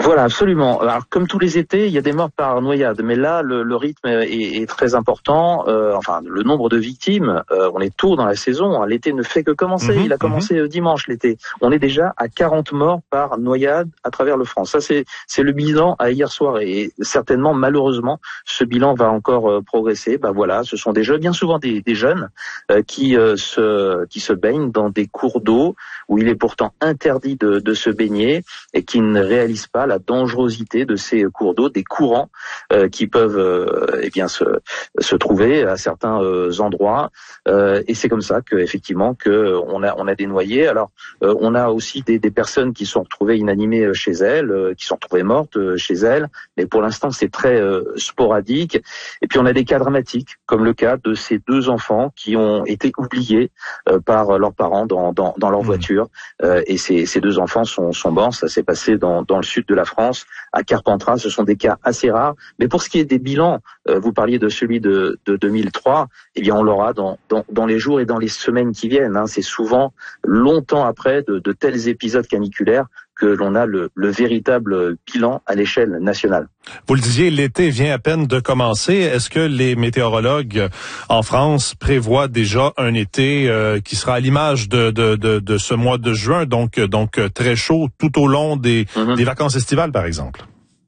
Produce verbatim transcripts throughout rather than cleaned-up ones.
Voilà, absolument. Alors, comme tous les étés, il y a des morts par noyade, mais là, le, le rythme est, est très important. Euh, enfin, le nombre de victimes, euh, on est tôt dans la saison. Hein. L'été ne fait que commencer. Mmh, il a commencé mmh. dimanche, l'été. On est déjà à quarante morts par noyade à travers le France. Ça, c'est, c'est le bilan à hier soir. Et certainement, malheureusement, ce bilan va encore euh, progresser. Bah voilà, ce sont des jeunes, bien souvent des, des jeunes, euh, qui euh, se qui se baignent dans des cours d'eau où il est pourtant interdit de, de se baigner et qui ne réalisent pas la dangerosité de ces cours d'eau, des courants euh, qui peuvent euh, eh bien se se trouver à certains euh, endroits euh, et c'est comme ça que effectivement que on a on a des noyés. Alors euh, on a aussi des, des personnes qui sont retrouvées inanimées chez elles, euh, qui sont retrouvées mortes euh, chez elles, mais pour l'instant c'est très euh, sporadique. Et puis on a des cas dramatiques comme le cas de ces deux enfants qui ont été oubliés euh, par leurs parents dans dans, dans leur voiture euh, et ces ces deux enfants sont sont morts. Ça s'est passé dans dans le sud de la France, à Carpentras. Ce sont des cas assez rares. Mais pour ce qui est des bilans, euh, vous parliez de celui de, de deux mille trois, eh bien on l'aura dans, dans, dans les jours et dans les semaines qui viennent. Hein. C'est souvent longtemps après de, de tels épisodes caniculaires que l'on a le, le véritable bilan à l'échelle nationale. Vous le disiez, l'été vient à peine de commencer. Est-ce que les météorologues en France prévoient déjà un été euh, qui sera à l'image de, de, de, de ce mois de juin, donc, donc très chaud tout au long des, mm-hmm. des vacances estivales, par exemple?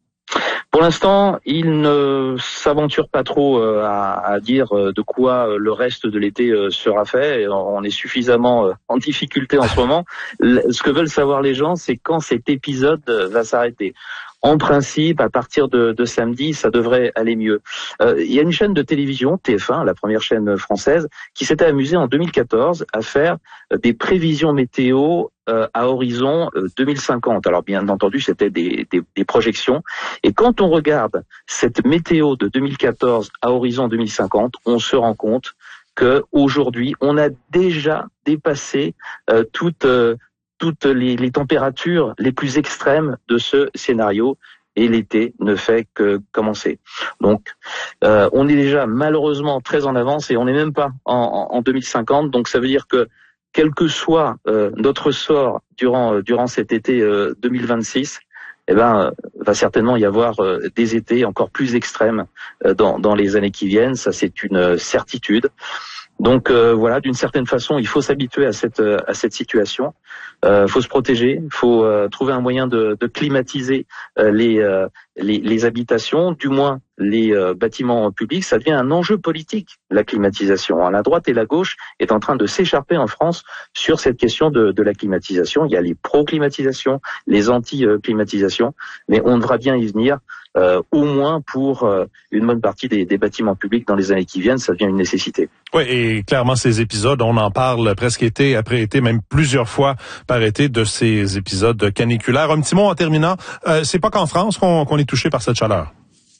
Pour l'instant, il ne s'aventure pas trop à, à dire de quoi le reste de l'été sera fait. On est suffisamment en difficulté en ce moment. Ce que veulent savoir les gens, c'est quand cet épisode va s'arrêter. En principe, à partir de, de samedi, ça devrait aller mieux. Euh, il y a une chaîne de télévision, T F un, la première chaîne française, qui s'était amusée en deux mille quatorze à faire des prévisions météo euh, à horizon euh, deux mille cinquante. Alors bien entendu, c'était des, des, des projections. Et quand on regarde cette météo de deux mille quatorze à horizon deux mille cinquante, on se rend compte que aujourd'hui, on a déjà dépassé euh, toute euh, toutes les, les températures les plus extrêmes de ce scénario et l'été ne fait que commencer. Donc, euh, on est déjà malheureusement très en avance et on n'est même pas en, en deux mille cinquante. Donc, ça veut dire que quel que soit euh, notre sort durant euh, durant cet été euh, deux mille vingt-six, eh ben, euh, va certainement y avoir euh, des étés encore plus extrêmes euh, dans, dans les années qui viennent. Ça, c'est une certitude. Donc euh, voilà, d'une certaine façon, il faut s'habituer à cette à cette situation. Il euh, faut se protéger, il faut euh, trouver un moyen de, de climatiser euh, les, euh, les les habitations, du moins les euh, bâtiments publics. Ça devient un enjeu politique, la climatisation. La droite et la gauche est en train de s'écharper en France sur cette question de, de la climatisation. Il y a les pro-climatisation, les anti-climatisation, mais on devra bien y venir. Euh, au moins pour euh, une bonne partie des, des bâtiments publics dans les années qui viennent, ça devient une nécessité. Oui, et clairement ces épisodes, on en parle presque été après été, même plusieurs fois par été de ces épisodes caniculaires. Un petit mot en terminant, euh, c'est pas qu'en France qu'on, qu'on est touché par cette chaleur.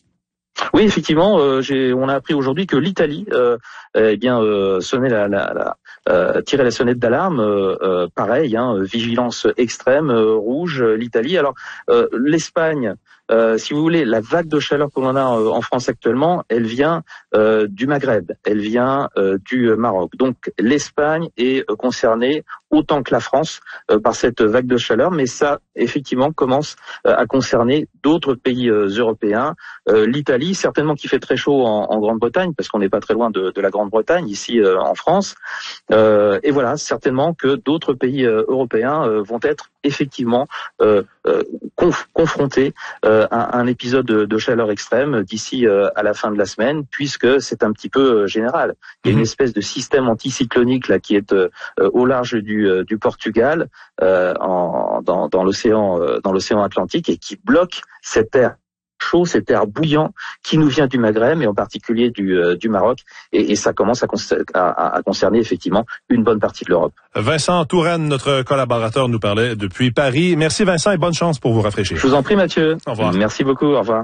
Oui, effectivement, euh, j'ai, on a appris aujourd'hui que l'Italie, euh, eh bien, euh, sonnait la, la, la euh, tirait la sonnette d'alarme. Euh, euh, pareil, hein, vigilance extrême, euh, rouge. L'Italie. Alors, euh, l'Espagne. Euh, si vous voulez, la vague de chaleur que l'on a euh, en France actuellement, elle vient euh, du Maghreb, elle vient euh, du Maroc. Donc l'Espagne est euh, concernée autant que la France euh, par cette vague de chaleur, mais ça effectivement commence euh, à concerner d'autres pays euh, européens. Euh, L'Italie, certainement qui fait très chaud en, en Grande-Bretagne, parce qu'on n'est pas très loin de, de la Grande-Bretagne ici euh, en France. Euh, et voilà, certainement que d'autres pays euh, européens euh, vont être effectivement euh, euh, conf- confrontés euh, à un épisode de, de chaleur extrême d'ici euh, à la fin de la semaine, puisque c'est un petit peu euh, général. Il y a une espèce de système anticyclonique là qui est euh, au large du, euh, du Portugal, euh, en, dans, dans l'océan, euh, dans l'océan Atlantique, et qui bloque cet air chaud, cet air bouillant qui nous vient du Maghreb et en particulier du, euh, du Maroc, et, et ça commence à, à, à concerner effectivement une bonne partie de l'Europe. Vincent Touraine, notre collaborateur, nous parlait depuis Paris. Merci Vincent et bonne chance pour vous rafraîchir. Je vous en prie Mathieu. Au revoir. Merci beaucoup, au revoir.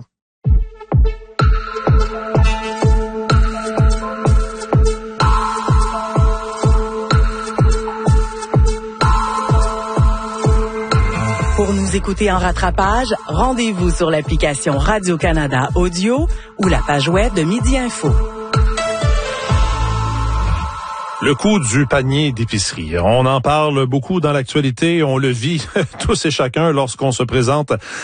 Pour nous écouter en rattrapage, rendez-vous sur l'application Radio-Canada Audio ou la page web de Midi Info. Le coût du panier d'épicerie. On en parle beaucoup dans l'actualité, on le vit tous et chacun lorsqu'on se présente